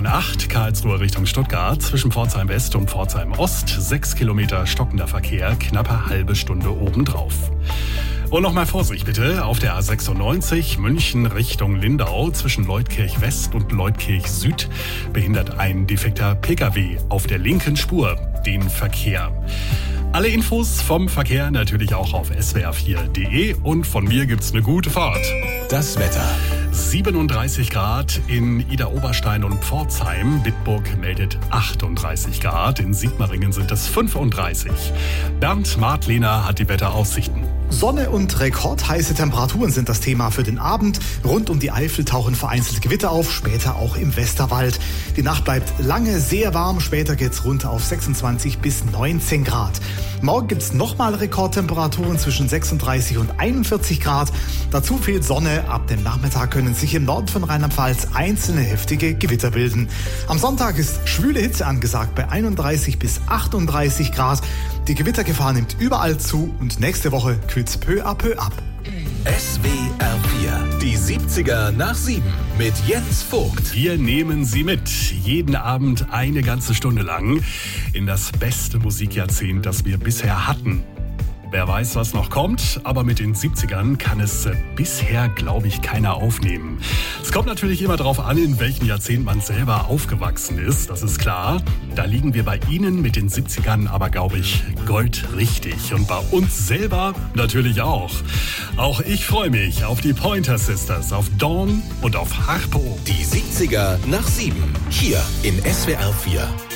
Autobahn 8, Karlsruhe Richtung Stuttgart, zwischen Pforzheim West und Pforzheim Ost, 6 Kilometer stockender Verkehr, knappe halbe Stunde obendrauf. Und nochmal Vorsicht bitte, auf der A96 München Richtung Lindau, zwischen Leutkirch West und Leutkirch Süd, behindert ein defekter Pkw auf der linken Spur den Verkehr. Alle Infos vom Verkehr natürlich auch auf swr4.de und von mir gibt's eine gute Fahrt. Das Wetter. 37 Grad in Idar-Oberstein und Pforzheim. Bitburg meldet 38 Grad. In Sigmaringen sind es 35. Bernd Martlehner hat die Wetteraussichten. Sonne und rekordheiße Temperaturen sind das Thema für den Abend. Rund um die Eifel tauchen vereinzelt Gewitter auf, später auch im Westerwald. Die Nacht bleibt lange sehr warm, später geht's runter auf 26 bis 19 Grad. Morgen gibt's nochmal Rekordtemperaturen zwischen 36 und 41 Grad. Dazu viel Sonne. Ab dem Nachmittag können sich im Norden von Rheinland-Pfalz einzelne heftige Gewitter bilden. Am Sonntag ist schwüle Hitze angesagt bei 31 bis 38 Grad. Die Gewittergefahr nimmt überall zu und nächste Woche kühlt's peu à peu ab. SWR4, die 70er nach 7 mit Jens Vogt. Wir nehmen Sie mit, jeden Abend eine ganze Stunde lang, in das beste Musikjahrzehnt, das wir bisher hatten. Wer weiß, was noch kommt, aber mit den 70ern kann es bisher, glaube ich, keiner aufnehmen. Es kommt natürlich immer darauf an, in welchem Jahrzehnt man selber aufgewachsen ist, das ist klar. Da liegen wir bei Ihnen mit den 70ern aber, glaube ich, goldrichtig. Und bei uns selber natürlich auch. Auch ich freue mich auf die Pointer Sisters, auf Dawn und auf Harpo. Die 70er nach 7, hier in SWR4.